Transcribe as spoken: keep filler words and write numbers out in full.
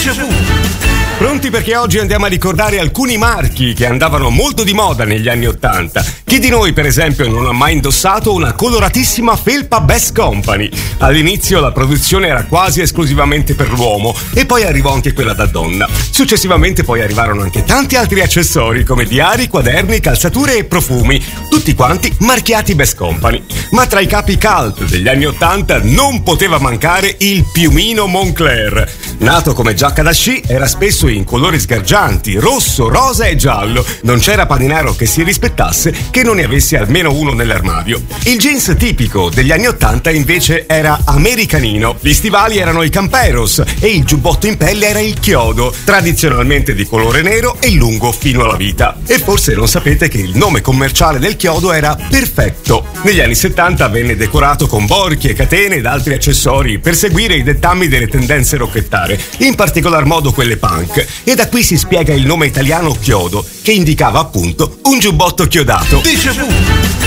Déjà vu. Pronti, perché oggi andiamo a ricordare alcuni marchi che andavano molto di moda negli anni ottanta. Chi di noi, per esempio, non ha mai indossato una coloratissima felpa Best Company? All'inizio la produzione era quasi esclusivamente per l'uomo e poi arrivò anche quella da donna. Successivamente poi arrivarono anche tanti altri accessori come diari, quaderni, calzature e profumi, tutti quanti marchiati Best Company. Ma tra i capi cult degli anni ottanta non poteva mancare il piumino Moncler. Nato come giacca da sci, era spesso in colori sgargianti, rosso, rosa e giallo. Non c'era paninaro che si rispettasse che non ne avesse almeno uno nell'armadio. Il jeans tipico degli anni ottanta invece era americanino. Gli stivali erano i camperos e il giubbotto in pelle era il chiodo, tradizionalmente di colore nero e lungo fino alla vita. E forse non sapete che il nome commerciale del chiodo era Perfetto. Negli anni settanta venne decorato con borchie, catene ed altri accessori per seguire i dettami delle tendenze rocchettare, in particolar modo quelle punk. E da qui si spiega il nome italiano chiodo, che indicava appunto un giubbotto chiodato. Déjà vu.